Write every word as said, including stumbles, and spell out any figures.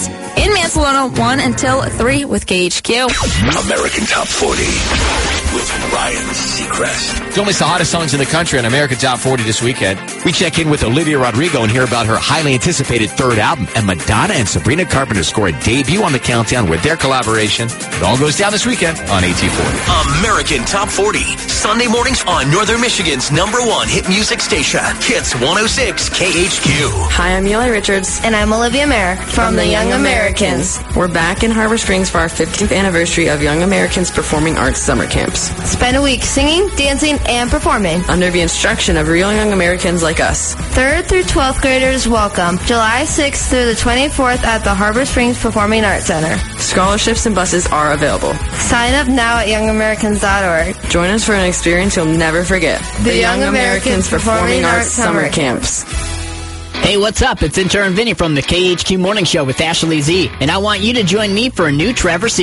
Americans. In Mansalona, one until three with K H Q. American Top forty with Ryan Seacrest. Don't miss the hottest songs in the country on American Top forty this weekend. We check in with Olivia Rodrigo and hear about her highly anticipated third album. And Madonna and Sabrina Carpenter score a debut on the countdown with their collaboration. It all goes down this weekend on A T forty. American Top forty, Sunday mornings on Northern Michigan's number one hit music station, Hits one oh six K H Q. Hi, I'm Eli Richards. And I'm Olivia Mayer from, from the Young Americans. Americans. We're back in Harbor Springs for our fifteenth anniversary of Young Americans Performing Arts Summer Camps. Spend a week singing, dancing, and performing under the instruction of real young Americans like us. Third through twelfth graders welcome July sixth through the twenty-fourth at the Harbor Springs Performing Arts Center. Scholarships and buses are available. Sign up now at young americans dot org. Join us for an experience you'll never forget. The, the Young, Young Americans, Americans Performing, Performing Arts Summer, Summer Camps. Hey, what's up? It's intern Vinny from the K H Q Morning Show with Ashley Z, and I want you to join me for a new Traverse City